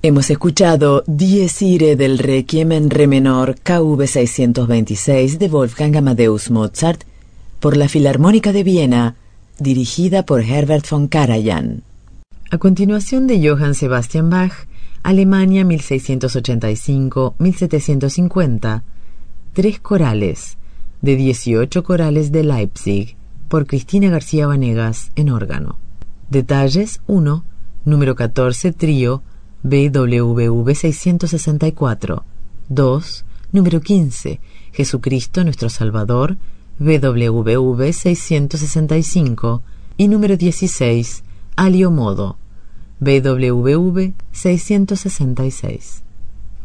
Hemos escuchado Dies Irae del Requiem en re menor KV 626 de Wolfgang Amadeus Mozart por la Filarmónica de Viena, dirigida por Herbert von Karajan. A continuación de Johann Sebastian Bach, Alemania 1685-1750, 3 corales, de 18 corales de Leipzig, por Cristina García Vanegas en órgano. Detalles: 1, número 14, trío, BWV 664. 2, número 15, Jesucristo nuestro Salvador, BWV 665. Y número 16, Alio Modo, BWV 666.